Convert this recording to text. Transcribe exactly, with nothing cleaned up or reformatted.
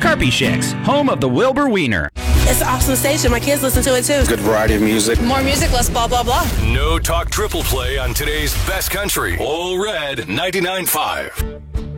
Carpy Shacks, home of the Wilbur Wiener. It's an awesome station. My kids listen to it too. Good variety of music. More music, less blah, blah, blah. No Talk Triple Play on today's best country. All Red ninety-nine point five.